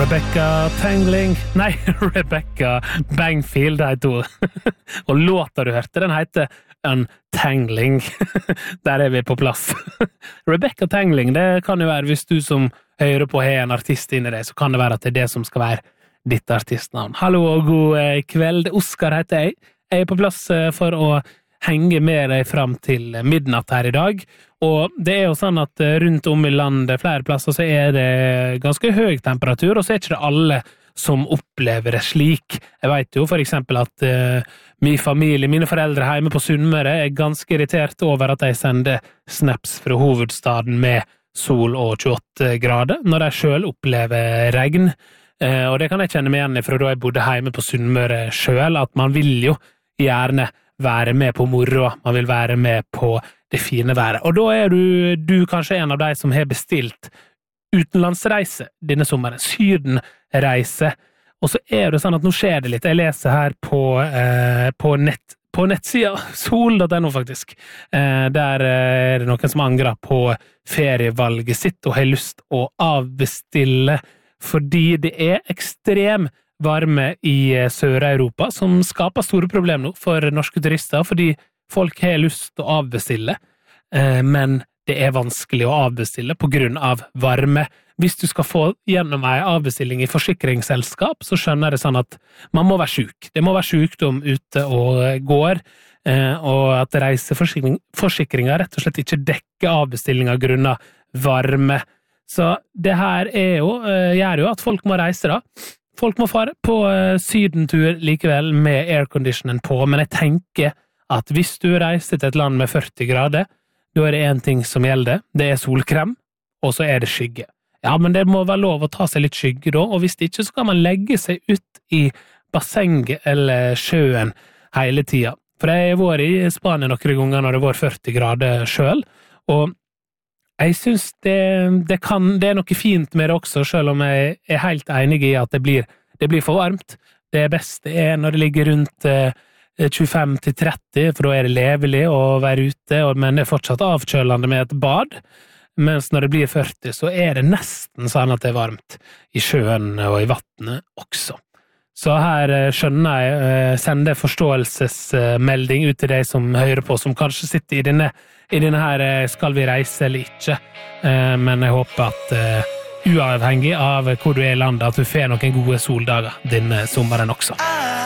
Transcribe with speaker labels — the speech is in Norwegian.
Speaker 1: Rebecca Tangling, nei, Rebecca Bangfield heter hun. Og låta du hørte, den heter Untangling. Der vi på plass. Rebecca Tangling, det kan jo være, hvis du som hører på har en artist inni deg, så kan det være at det er det som skal være ditt artistnavn. Hallo og god kveld, Oskar heter jeg. Jeg er på plass for å henge med deg fram til midnatt her i dag, og det er jo sånn at rundt om i landet, flere plasser, så er det ganske høy temperatur, og så er ikke det alle som opplever det slik. Jeg vet jo for eksempel at min familie, mine foreldre hjemme på Sunnmøre er ganske irritert over at de sender snaps fra hovedstaden med sol og 28 grader, når de selv opplever regn. Og det kan jeg kjenne meg igjen i, for da jeg bodde hjemme på Sunnmøre selv, at man vil jo gjerne være med på moro, man vil være med på det fine været. Og da er du kanskje en av de som har bestilt utenlandsreise denne sommeren, Sydenreise. Og så er det sånn at nå skjer det litt. Jeg leser her på nettsida, sol.no faktisk. Der er det noen som angrer på ferievalget sitt og har lyst å avbestille, fordi det er ekstrem varme i Sør-Europa, som skaper store problemer nå for norske turister, fordi folk har lyst til å avbestille, men det er vanskelig å avbestille på grunn av varme. Hvis du skal få gjennom en avbestilling i forsikringsselskap, så skjønner det sånn at man må være syk. Det må være sykdom ute og går, og at reiseforsikringer rett og slett ikke dekker avbestillinger grunnet varme. Så det her gjør jo at folk må reise da. Folk må fare på sydentur likevel med airconditionen på, men jeg tenker at hvis du reiser til et land med 40 grader, da er det en ting som gjelder, det er solkrem, og så er det skygge. Ja, men det må være lov å ta seg litt skygge da, og hvis det ikke, så kan man legge seg ut i bassenget eller sjøen hele tiden. For jeg har vært i Spania noen ganger når det var 40 grader selv, og jeg synes det er noe fint med det også, selv om jeg er helt enig i at det blir for varmt. Det beste er når det ligger rundt 25-30, for da er det levelig å være ute, men det er fortsatt avkjølende med et bad. Mens når det blir 40, så er det nesten sånn at det er varmt i sjøen og i vattnet også. Så her skjønner jeg, sender forståelsesmelding ut til deg som hører på, som kanskje sitter i denne her skal vi reise eller ikke. Men jeg håper at uavhengig av hvor du er i landet, at du får noen gode soldager denne sommeren også.